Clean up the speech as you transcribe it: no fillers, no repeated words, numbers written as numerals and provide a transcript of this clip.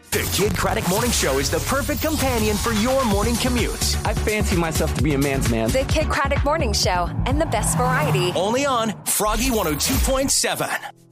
The Kid Craddock Morning Show is the perfect companion for your morning commute. I fancy myself to be a man's man. The Kid Craddock Morning Show and the best variety. Only on Froggy 102.7.